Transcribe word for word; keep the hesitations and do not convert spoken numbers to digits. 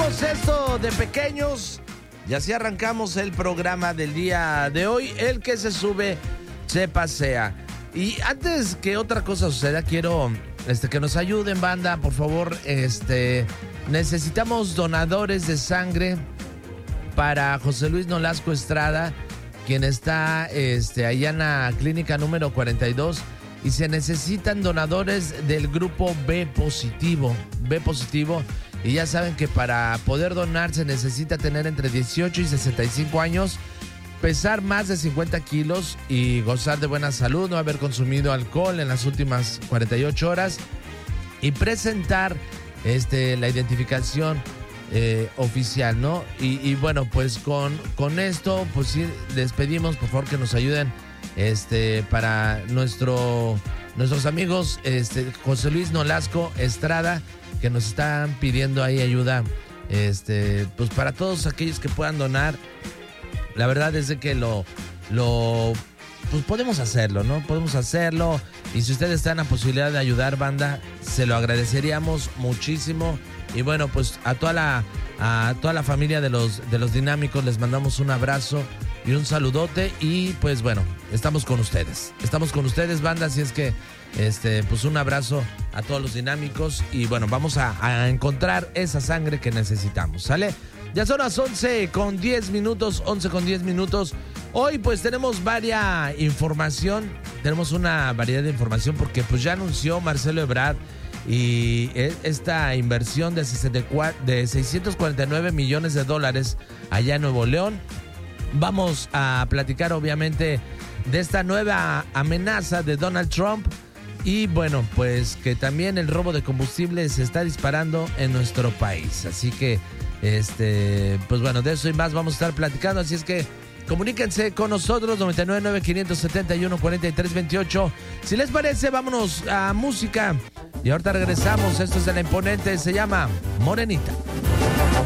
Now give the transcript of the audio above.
Hacemos esto de pequeños y así arrancamos el programa del día de hoy. El que se sube, se pasea. Y antes que otra cosa suceda, quiero este, que nos ayuden, banda, por favor. Este, necesitamos donadores de sangre para José Luis Nolasco Estrada, quien está este, allá en la clínica número cuarenta y dos. Y se necesitan donadores del grupo B positivo. B positivo. Y ya saben que para poder donar se necesita tener entre dieciocho y sesenta y cinco años, pesar más de cincuenta kilos y gozar de buena salud, no haber consumido alcohol en las últimas cuarenta y ocho horas y presentar este, la identificación eh, oficial, ¿no? Y, y bueno, pues con, con esto, pues sí, les pedimos por favor que nos ayuden este, para nuestro, nuestros amigos este, José Luis Nolasco Estrada, que nos están pidiendo ahí ayuda, este, pues para todos aquellos que puedan donar. La verdad es de que lo, lo, pues podemos hacerlo, ¿no? Podemos hacerlo. Y si ustedes están en la posibilidad de ayudar, banda, se lo agradeceríamos muchísimo. Y bueno, pues a toda la, a toda la familia de los, de los dinámicos les mandamos un abrazo y un saludote. Y pues bueno, estamos con ustedes. Estamos con ustedes, banda, así es que Este, pues un abrazo a todos los dinámicos y bueno, vamos a, a encontrar esa sangre que necesitamos, ¿sale? Ya son las once con diez minutos, once con diez minutos. Hoy pues tenemos varias información, tenemos una variedad de información porque pues ya anunció Marcelo Ebrard y esta inversión de, sesenta y cuatro, de seiscientos cuarenta y nueve millones de dólares allá en Nuevo León. Vamos a platicar obviamente de esta nueva amenaza de Donald Trump. Y bueno, pues que también el robo de combustible se está disparando en nuestro país. Así que, este, pues bueno, de eso y más vamos a estar platicando. Así es que comuníquense con nosotros, noventa y nueve nueve, quinientos setenta y uno, cuarenta y tres veintiocho. Si les parece, vámonos a música. Y ahorita regresamos. Esto es de La Imponente, se llama Morenita.